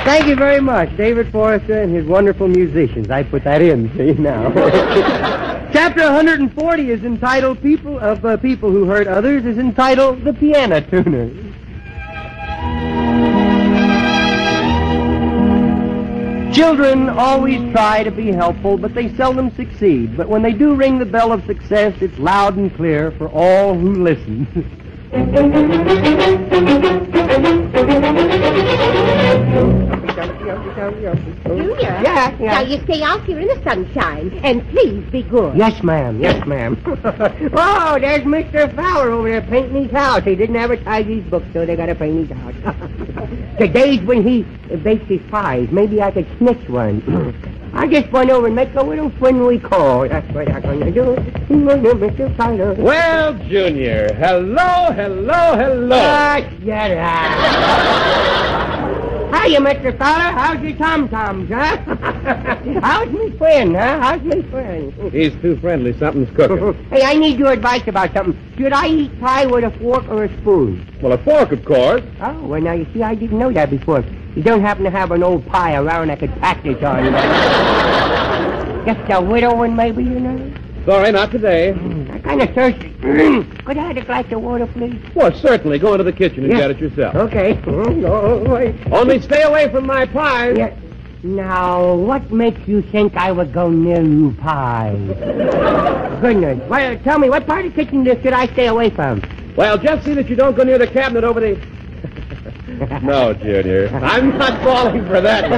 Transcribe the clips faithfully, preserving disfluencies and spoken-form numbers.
Thank you very much, David Forrester and his wonderful musicians. I put that in, see, now. Chapter one hundred forty is entitled People of uh, People Who Hurt Others, is entitled The Piano Tuner. Children always try to be helpful, but they seldom succeed. But when they do ring the bell of success, it's loud and clear for all who listen. Junior, Yeah, yeah. now you stay out here in the sunshine, and please be good. Yes, ma'am. Yes, ma'am. Oh, there's Mister Fowler over there painting his house. He didn't advertise these books, so they got to paint his house. The days when he bakes his pies, maybe I could snitch one. I just went over and make a little friendly call. That's what I'm going to do. Mister Fowler. Well, Junior, hello, hello, hello. Ah, shut up. Hiya, Mister Fowler. How's your tom-toms, huh? How's me friend, huh? How's me friend? He's too friendly. Something's cooking. Hey, I need your advice about something. Should I eat pie with a fork or a spoon? Well, a fork, of course. Oh, well, now, you see, I didn't know that before. You don't happen to have an old pie around I could pack this on, you know? Just a widow one, maybe, you know? Sorry, not today. Mm, I'm kind of thirsty. Could I have a glass of water, please? Well, certainly. Go into the kitchen and Yeah. get it yourself. Okay. Mm, oh, wait. Only stay away from my pies. Yeah. Now, what makes you think I would go near you pie? Goodness. Well, tell me, what part of the kitchen should I stay away from? Well, just see that you don't go near the cabinet over the... No, Junior. I'm not falling for that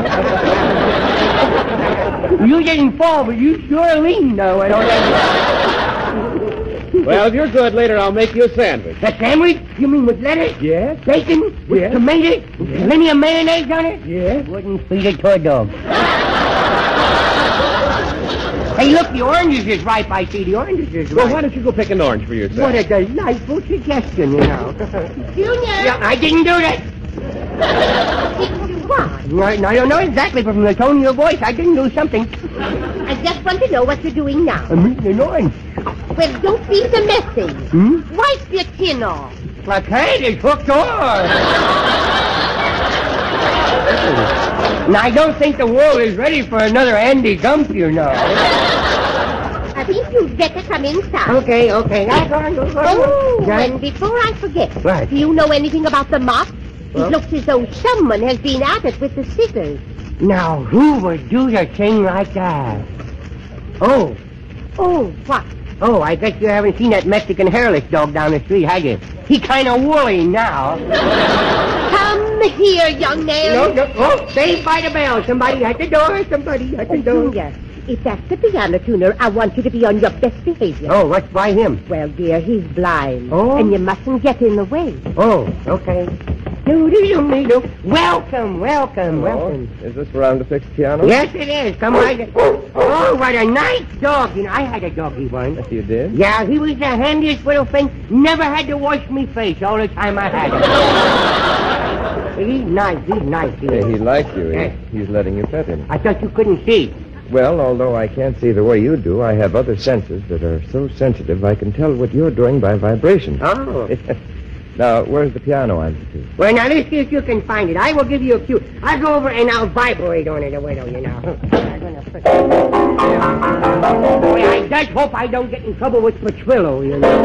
one. You didn't fall, but you sure leaned, though. I don't Well, if you're good later, I'll make you a sandwich. A sandwich? You mean with lettuce? Yes? Bacon? With Yes. tomatoes? With plenty of mayonnaise on it? Yes? Wouldn't feed it to a dog. Hey, look, the oranges is ripe, I see. The oranges is ripe. Well, why don't you go pick an orange for yourself? What a delightful suggestion, you know. Junior! Yeah, I didn't do that. Didn't you what? No, I don't know exactly, but from the tone of your voice, I didn't do something. I just want to know what you're doing now. I'm eating an orange. Well, don't be so messy. Hmm? Wipe your tin off. Like, hey, it's hooked on. Now, I don't think the world is ready for another Andy Gump, you know. I think you'd better come inside. Okay, okay. Now, go on, go on, go on. Oh, Yeah. and before I forget, What? do you know anything about the mop? Well? It looks as though someone has been at it with the scissors. Now, who would do a thing like that? Oh, Oh, what? oh, I guess you haven't seen that Mexican hairless dog down the street, have you? He kind of woolly now. Come here, young man. No, no, oh, saved by the bell. Somebody at the door, somebody at the Oh, door. Junior, if that's the piano tuner, I want you to be on your best behavior. Oh, what's by him? Well, dear, he's blind. Oh. And you mustn't get in the way. Oh, okay. Do-do-do-do-do. Welcome, welcome, welcome. Is this around to fix the piano? Yes, it is. Come right. Oh, what a nice dog. You know, I had a doggy once. Yes, you did? Yeah, he was the handiest little thing. Never had to wash me face all the time I had him. He's nice. He's nice. He Hey, is. he likes you. Yes. He, he's letting you pet him. I thought you couldn't see. Well, although I can't see the way you do, I have other senses that are so sensitive I can tell what you're doing by vibration. Oh. Now, where's the piano I'm to? Well, now, let's see if you can find it. I will give you a cue. I'll go over and I'll vibrate on it a little, you know. I'm gonna put- Boy, I just hope I don't get in trouble with Petrillo, you know.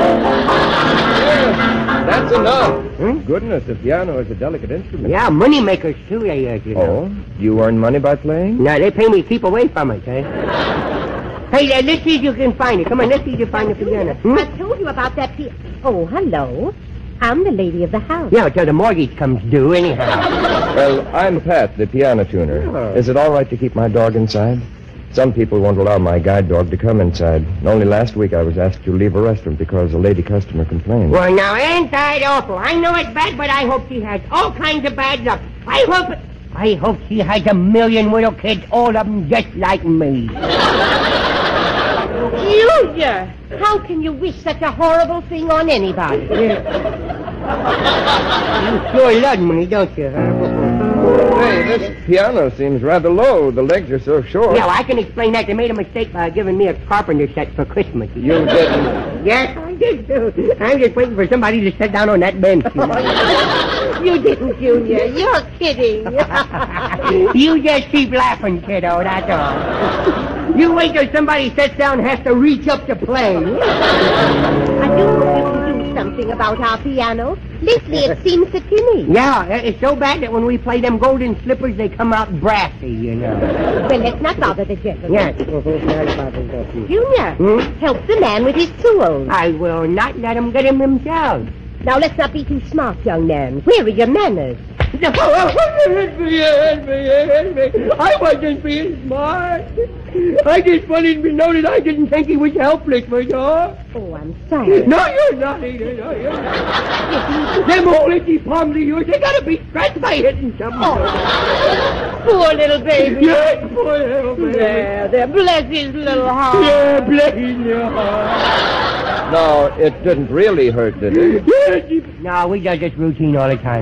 That's enough. Hmm? Goodness, the piano is a delicate instrument. Yeah, money makers, too, they, uh, you know. Oh? Do you earn money by playing? No, they pay me to keep away from it, eh? Hey, uh, let's see if you can find it. Come on, let's see if you find the piano. Hmm? I told you about that piano. Oh, hello. I'm the lady of the house. Yeah, until the mortgage comes due, anyhow. Well, I'm Pat, the piano tuner. Oh. Is it all right to keep my dog inside? Some people won't allow my guide dog to come inside. Only last week I was asked to leave a restaurant because a lady customer complained. Well, now, ain't that awful? I know it's bad, but I hope she has all kinds of bad luck. I hope it... I hope she has a million little kids, all of them just like me. Junior, how can you wish such a horrible thing on anybody? You sure love me, don't you, huh? Hey, this piano seems rather low. The legs are so short. Yeah, well, I can explain that. They made a mistake by giving me a carpenter set for Christmas. You didn't. Yes, I I'm just, I'm just waiting for somebody to sit down on that bench. You know? You didn't, Junior. You're kidding. You just keep laughing, kiddo, that's all. You wait till somebody sits down and has to reach up to play. I do hope you can do something about our piano. Lately, it seems to tinny. Yeah, it's so bad that when we play them golden slippers, they come out brassy, you know. Well, let's not bother the gentleman. Yes. Junior, Hmm? help the man with his tools. I will not let him get him himself. Now, let's not be too smart, young man. Where are your manners? I wasn't being smart. I just wanted to know that I didn't think he was helpless, was all. Oh, I'm sorry. No, you're not either. No, you're not. Them old itchy palms of yours, they gotta be scratched by hitting something. Oh, poor little baby. Yes, poor little baby. There, there. Bless his little heart. Yeah, bless your heart. No, it didn't really hurt, did it? Yes. No, we do this routine all the time.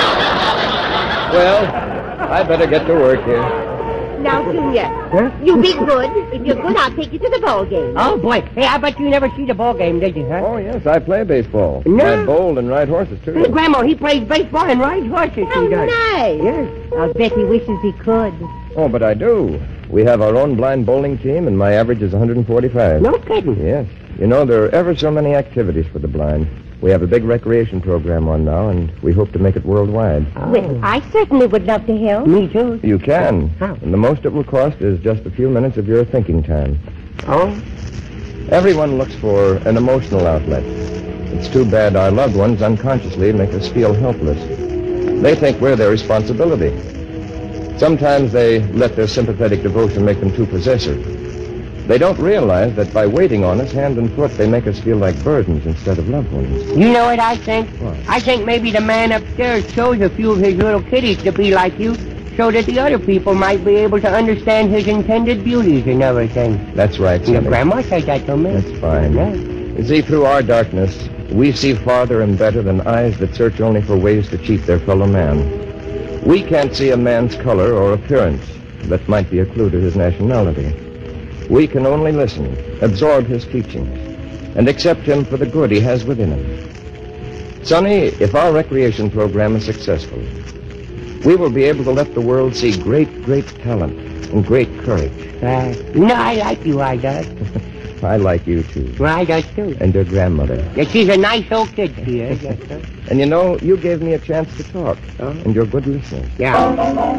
Well, I better get to work here. Now, Junior, Huh? you be good. If you're good, I'll take you to the ball game. Oh, boy. Hey, I bet you never see the ball game, did you, huh? Oh, yes, I play baseball. No. I bowl and ride horses, Hey, too. Grandma, he plays baseball and rides horses. How he does. nice. Yes. I'll bet he wishes he could. Oh, but I do. We have our own blind bowling team, and my average is one hundred forty-five. No kidding. Yes. You know, there are ever so many activities for the blind. We have a big recreation program on now, and we hope to make it worldwide. Oh. Well, I certainly would love to help. Me too. You can. How? And the most it will cost is just a few minutes of your thinking time. Oh? Everyone looks for an emotional outlet. It's too bad our loved ones unconsciously make us feel helpless. They think we're their responsibility. Sometimes they let their sympathetic devotion make them too possessive. They don't realize that by waiting on us hand and foot, they make us feel like burdens instead of loved ones. You know what I think? What? I think maybe the man upstairs chose a few of his little kitties to be like you so that the other people might be able to understand his intended beauties and everything. That's right, Your Sonny. grandma said that to me. That's fine. Yeah. You see, through our darkness, we see farther and better than eyes that search only for ways to cheat their fellow man. We can't see a man's color or appearance that might be a clue to his nationality. We can only listen, absorb his teachings, and accept him for the good he has within him. Sonny, if our recreation program is successful, we will be able to let the world see great, great talent and great courage. Uh, no, I like you, I does. I like you, too. Well, I does, too. And your grandmother. Yeah, she's a nice old kid, she is. Yes, sir. And you know, you gave me a chance to talk, Oh. and you're good listening. Yeah.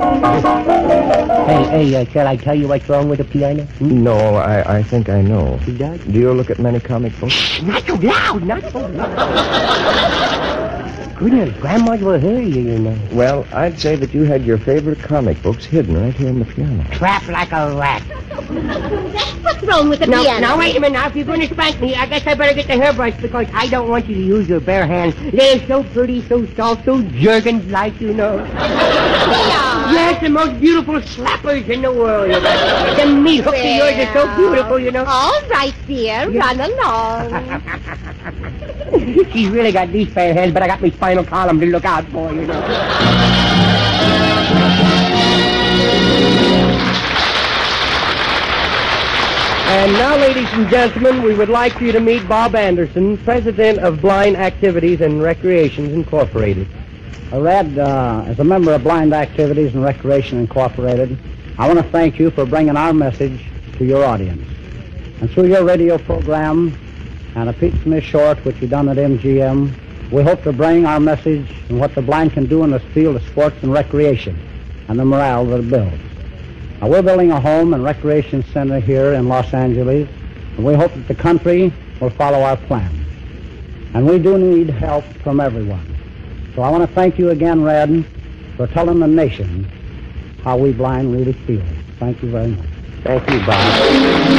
Hey, hey, uh, shall I tell you what's wrong with the piano? Hmm? No, I, I think I know. She does? Do you look at many comic books? Not so loud, not so loud. Goodness, grandmas will hear you, you know. Well, I'd say that you had your favorite comic books hidden right here in the piano. Trapped like a rat. What's wrong with the Now, piano? now, wait a minute. Now, if you're going to spank me, I guess I better get the hairbrush because I don't want you to use your bare hands. They're so pretty, so soft, so Jergens-like, you know. Yeah. Yes, the most beautiful slappers in the world, you know. The meat hooks of yours are so beautiful, you know. All right, dear. Run along. She's really got these fair hands, but I got my spinal column to look out for, you know. And now, ladies and gentlemen, we would like you to meet Bob Anderson, president of Blind Activities and Recreations Incorporated. Uh, Red, uh, as a member of Blind Activities and Recreation Incorporated, I want to thank you for bringing our message to your audience. And through your radio program and a Pete Smith short, which we done at M G M, we hope to bring our message and what the blind can do in this field of sports and recreation and the morale that it builds. Now, we're building a home and recreation center here in Los Angeles, and we hope that the country will follow our plan. And we do need help from everyone. So I want to thank you again, Red, for telling the nation how we blind really feel. Thank you very much. Thank you, Bob.